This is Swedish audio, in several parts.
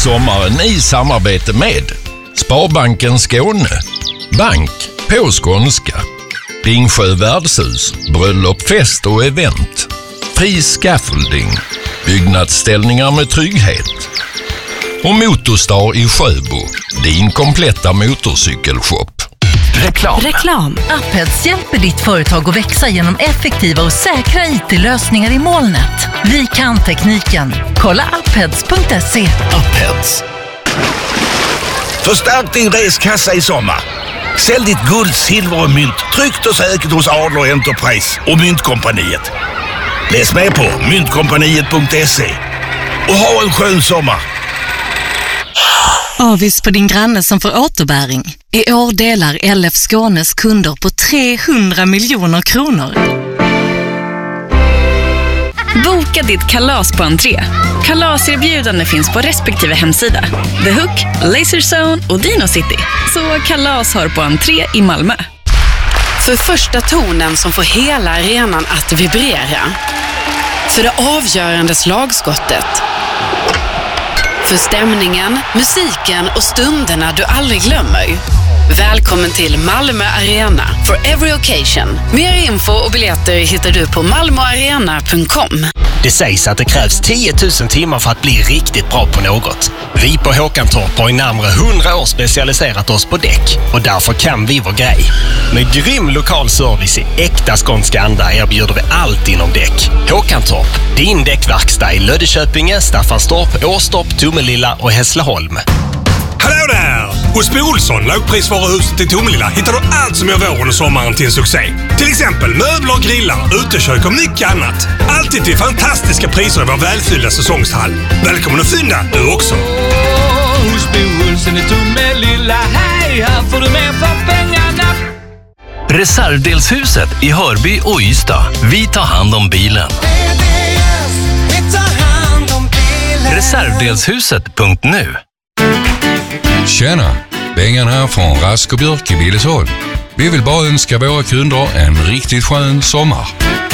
sommaren i samarbete med Sparbanken Skåne, bank på skånska, Ringsjö värdshus, bröllop, fest och event, Fri Scaffolding, byggnadsställningar med trygghet och Motorstar i Sjöbo, din kompletta motorcykelshop. Reklam. Upheads hjälper ditt företag att växa genom effektiva och säkra IT-lösningar i molnet. Vi kan tekniken. Kolla upheads.se. Upheads. Förstärk din reskassa i sommar. Sälj ditt guld, silver och mynt tryggt och säkert hos Adler Enterprise och Myntkompaniet. Läs med på myntkompaniet.se och ha en skön sommar. Avis på din granne som får återbäring. I år delar LF Skånes kunder på 300 miljoner kronor. Boka ditt kalas på entré. Kalaserbjudande finns på respektive hemsida. The Hook, Laserzone och Dino City. Så kalas har på entré i Malmö. För första tonen som får hela arenan att vibrera. För det avgörande slagskottet. För stämningen, musiken och stunderna du aldrig glömmer. Välkommen till Malmö Arena for every occasion. Mer info och biljetter hittar du på malmoarena.com. Det sägs att det krävs 10 000 timmar för att bli riktigt bra på något. Vi på Håkantorp har i närmare 100 år specialiserat oss på däck och därför kan vi vår grej. Med grym lokal service i äkta skånska anda erbjuder vi allt inom däck. Håkantorp, din däckverkstad i Löddeköpinge, Staffanstorp, Åstorp, Tomelilla och Hässleholm. Hallå där! Hos Bo Olsson, lågprisvaruhuset i Tomelilla, hittar du allt som gör våren och sommaren till en succé. Till exempel möbler, grillar, utekök och mycket annat. Alltid till fantastiska priser i vår välfyllda säsongshall. Välkommen att fynda, du också! Hos Bo Olsson i Tomelilla, hej, här får du mer för pengarna. Reservdelshuset i Hörby och Ystad. Vi tar hand om bilen. Reservdelshuset.nu. Tjena, Bengan här från Rask och Björk i Billesholm. Vi vill bara önska våra kunder en riktigt skön sommar.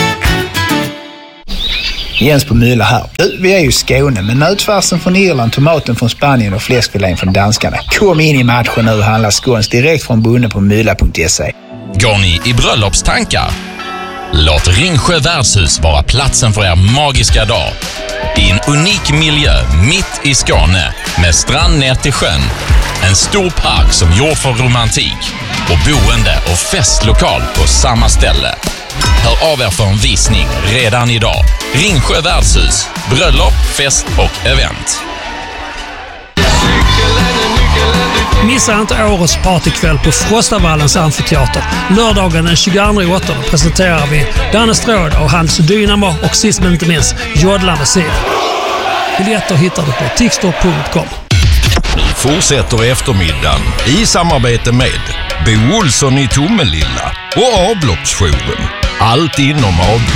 Jens på Myla här. Vi är ju Skåne, men nötfärsen från Irland, tomaten från Spanien och fläskfilén från danskarna. Kom in i matchen nu och handla skåns direkt från bonden på myla.se. Går ni i bröllopstankar? Låt Ringsjö värdshus vara platsen för er magiska dag. I en unik miljö mitt i Skåne med strand ner till sjön. En stor park som gjord för romantik och boende och festlokal på samma ställe. Hör av er för en visning redan idag. Ringsjö värdshus, bröllop, fest och event. Missa inte årets partykväll på Frostavallens amfiteater. Lördagen den 22/8 presenterar vi Danne Stråd och hans Dynamo och sist men inte minst Jodlande Sil. Biljetter hittar du på tixtor.com. Nu fortsätter eftermiddagen i samarbete med Bo Olsson i Tomelilla och avloppsjouren. Allt inom avlopp.